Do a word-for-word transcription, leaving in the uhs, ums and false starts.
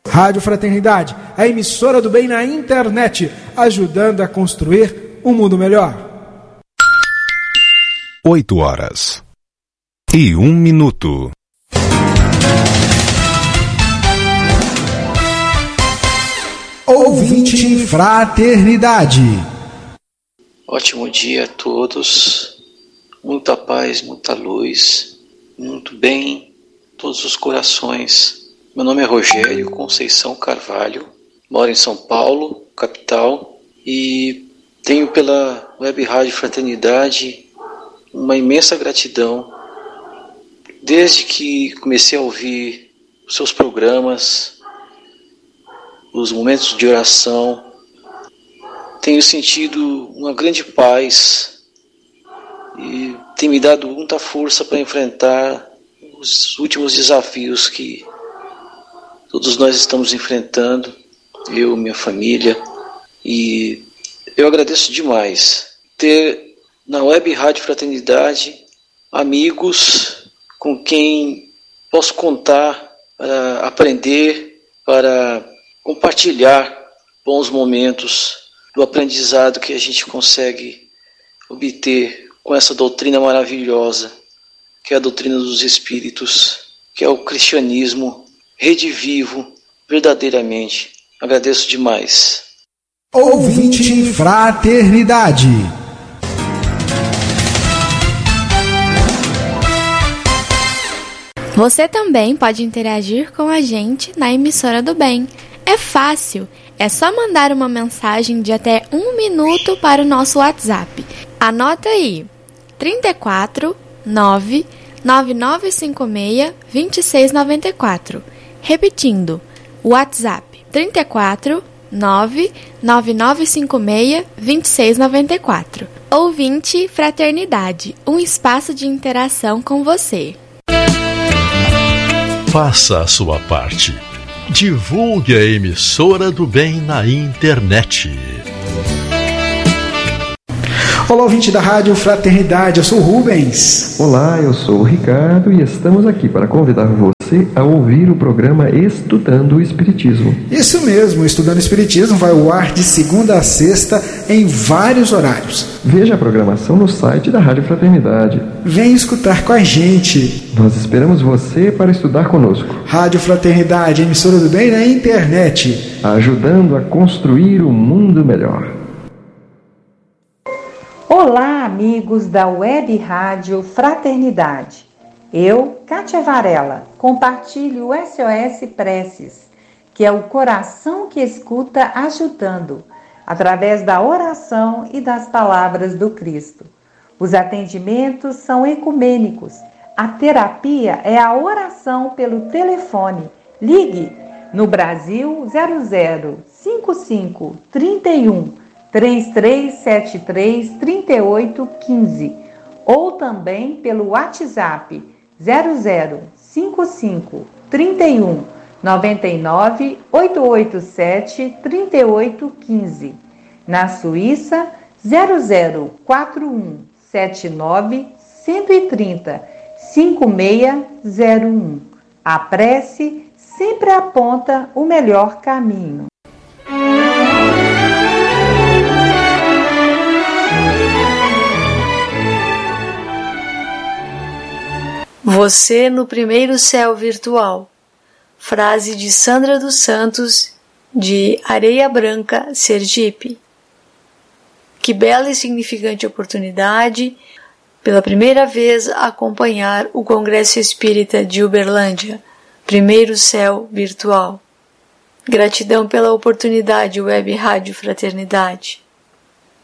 Rádio Fraternidade, a emissora do bem na internet, ajudando a construir um mundo melhor. Oito horas e um minuto. Ouvinte Fraternidade. Ótimo dia a todos, muita paz, muita luz, muito bem, todos os corações. Meu nome é Rogério Conceição Carvalho, moro em São Paulo, capital, e tenho pela Web Rádio Fraternidade uma imensa gratidão. Desde que comecei a ouvir os seus programas, os momentos de oração, tenho sentido uma grande paz e tem me dado muita força para enfrentar os últimos desafios que todos nós estamos enfrentando, eu, minha família, e eu agradeço demais ter na Web Rádio Fraternidade amigos com quem posso contar para aprender, para compartilhar bons momentos do aprendizado que a gente consegue obter com essa doutrina maravilhosa, que é a doutrina dos Espíritos, que é o cristianismo redivivo verdadeiramente. Agradeço demais. Ouvinte Fraternidade. Você também pode interagir com a gente na emissora do bem. É fácil, é só mandar uma mensagem de até um minuto para o nosso WhatsApp. Anota aí, trinta e quatro, nove, nove nove cinco seis, dois seis nove quatro. Repetindo, WhatsApp trinta e quatro, nove, nove nove cinco seis, dois seis nove quatro. Ouvinte Fraternidade, um espaço de interação com você. Faça a sua parte. Divulgue a emissora do bem na internet. Olá, ouvinte da Rádio Fraternidade, eu sou o Rubens. Olá, eu sou o Ricardo e estamos aqui para convidar você a ouvir o programa Estudando o Espiritismo. Isso mesmo, Estudando o Espiritismo vai ao ar de segunda a sexta em vários horários. Veja a programação no site da Rádio Fraternidade. Vem escutar com a gente. Nós esperamos você para estudar conosco. Rádio Fraternidade, emissora do bem na internet, ajudando a construir um mundo melhor. Olá, amigos da Web Rádio Fraternidade. Eu, Kátia Varela, compartilho o S O S Preces, que é o coração que escuta ajudando, através da oração e das palavras do Cristo. Os atendimentos são ecumênicos. A terapia é a oração pelo telefone. Ligue no Brasil zero zero cinco cinco três um três três sete três três oito um cinco ou também pelo WhatsApp zero zero cinco cinco três um nove nove oito oito sete três oito um cinco. Na Suíça zero zero quatro um sete nove um três zero cinco seis zero um. A prece sempre aponta o melhor caminho. Você no primeiro céu virtual. Frase de Sandra dos Santos, de Areia Branca, Sergipe. Que bela e significante oportunidade, pela primeira vez, acompanhar o Congresso Espírita de Uberlândia, primeiro céu virtual. Gratidão pela oportunidade, Web Rádio Fraternidade.